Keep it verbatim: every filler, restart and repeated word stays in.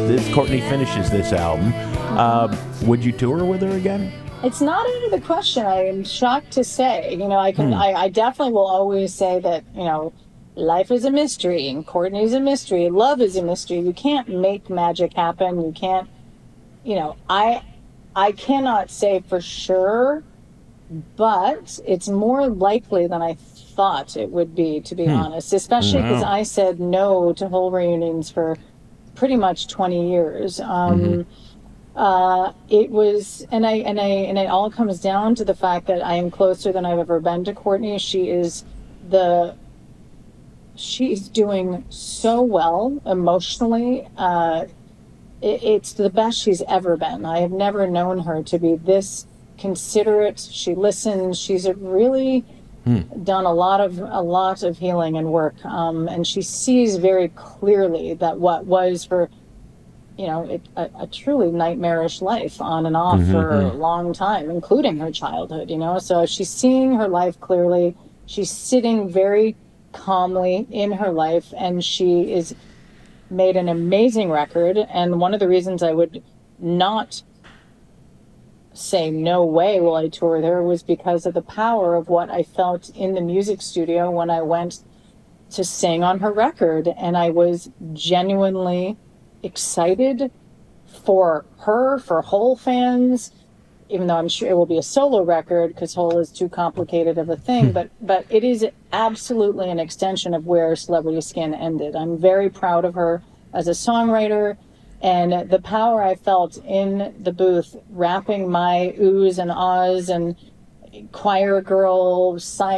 this Courtney finishes this album, uh, would you tour with her again? It's not out of the question. I am shocked to say. You know, I can. Hmm. I, I definitely will always say that. You know, life is a mystery, and Courtney's a mystery. Love is a mystery. You can't make magic happen. You can't. You know, I, I cannot say for sure, but it's more likely than I thought it would be, to be Hmm. honest. Especially because Wow. I said no to whole reunions for pretty much twenty years. Um, Mhm. Uh, it was, and I, and I, and it all comes down to the fact that I am closer than I've ever been to Courtney. She is the, she's doing so well emotionally. Uh, it, it's the best she's ever been. I have never known her to be this considerate. She listens. She's a really Hmm. done a lot of, a lot of healing and work. Um, and she sees very clearly that what was for, you know, it, a, a truly nightmarish life on and off Mhm, for a mhm. long time, including her childhood, you know. So she's seeing her life clearly. She's sitting very calmly in her life, and she is made an amazing record. And one of the reasons I would not say no way will I tour with her was because of the power of what I felt in the music studio when I went to sing on her record. And I was genuinely excited for her, for Hole fans, even though I'm sure it will be a solo record because Hole is too complicated of a thing, but but it is absolutely an extension of where Celebrity Skin ended. I'm very proud of her as a songwriter, and the power I felt in the booth rapping my oohs and ahs and choir girl sign